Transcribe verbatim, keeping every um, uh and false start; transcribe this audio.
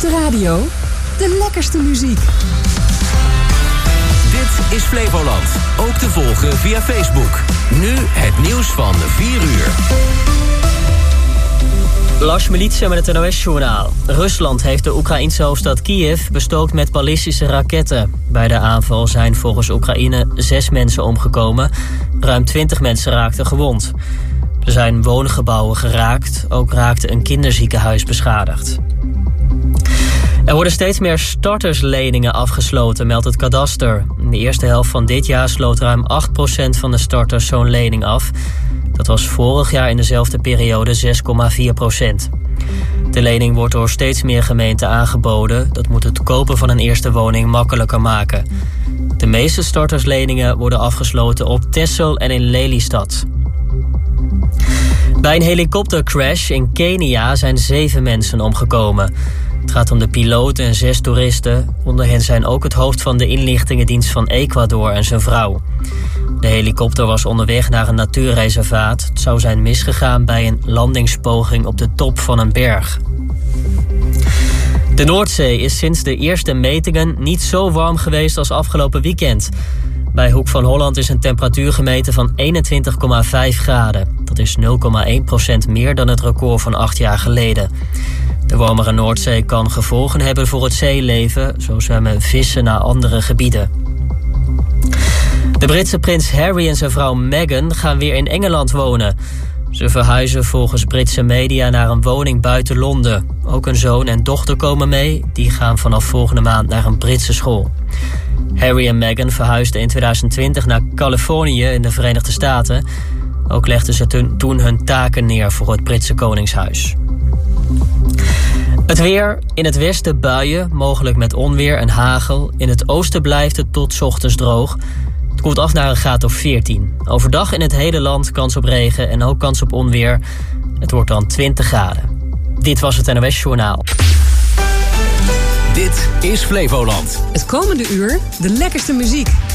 de radio, de lekkerste muziek. Dit is Flevoland. Ook te volgen via Facebook. Nu het nieuws van vier uur. Lars Militsen met het N O S-journaal. Rusland heeft de Oekraïense hoofdstad Kiev bestookt met ballistische raketten. Bij de aanval zijn volgens Oekraïne zes mensen omgekomen. Ruim twintig mensen raakten gewond. Er zijn woongebouwen geraakt. Ook raakte een kinderziekenhuis beschadigd. Er worden steeds meer startersleningen afgesloten, meldt het kadaster. In de eerste helft van dit jaar sloot ruim acht procent van de starters zo'n lening af. Dat was vorig jaar in dezelfde periode zes komma vier procent. De lening wordt door steeds meer gemeenten aangeboden. Dat moet het kopen van een eerste woning makkelijker maken. De meeste startersleningen worden afgesloten op Texel en in Lelystad. Bij een helikoptercrash in Kenia zijn zeven mensen omgekomen. Het gaat om de piloot en zes toeristen. Onder hen zijn ook het hoofd van de inlichtingendienst van Ecuador en zijn vrouw. De helikopter was onderweg naar een natuurreservaat. Het zou zijn misgegaan bij een landingspoging op de top van een berg. De Noordzee is sinds de eerste metingen niet zo warm geweest als afgelopen weekend. Bij Hoek van Holland is een temperatuur gemeten van eenentwintig komma vijf graden. Dat is nul komma één procent meer dan het record van acht jaar geleden. De warmere Noordzee kan gevolgen hebben voor het zeeleven. Zo zwemmen vissen naar andere gebieden. De Britse prins Harry en zijn vrouw Meghan gaan weer in Engeland wonen. Ze verhuizen volgens Britse media naar een woning buiten Londen. Ook een zoon en dochter komen mee. Die gaan vanaf volgende maand naar een Britse school. Harry en Meghan verhuisden in tweeduizend twintig naar Californië in de Verenigde Staten. Ook legden ze toen hun taken neer voor het Britse Koningshuis. Het weer, in het westen buien, mogelijk met onweer en hagel. In het oosten blijft het tot 's ochtends droog. Het koelt af naar een graad of veertien. Overdag in het hele land kans op regen en ook kans op onweer. Het wordt dan twintig graden. Dit was het N O S-journaal. Dit is Flevoland. Het komende uur de lekkerste muziek.